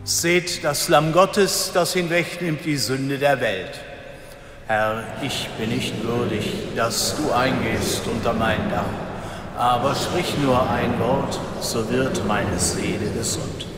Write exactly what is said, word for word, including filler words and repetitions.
Seht das Lamm Gottes, das hinwegnimmt die Sünde der Welt. Herr, ich bin nicht würdig, dass du eingehst unter mein Dach, aber sprich nur ein Wort, so wird meine Seele gesund.